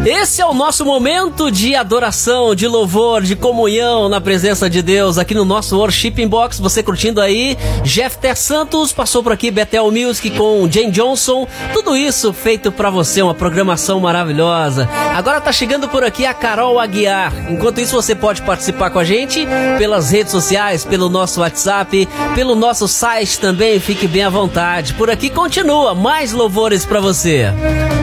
Esse é o nosso momento de adoração, de louvor, de comunhão na presença de Deus aqui no nosso Worship Inbox. Você curtindo aí, Jefter Santos passou por aqui, Bethel Music com Jane Johnson. Tudo isso feito pra você, uma programação maravilhosa. Agora tá chegando por aqui a Carol Aguiar. Enquanto isso, você pode participar com a gente pelas redes sociais, pelo nosso WhatsApp, pelo nosso site também. Fique bem à vontade. Por aqui continua mais louvores pra você.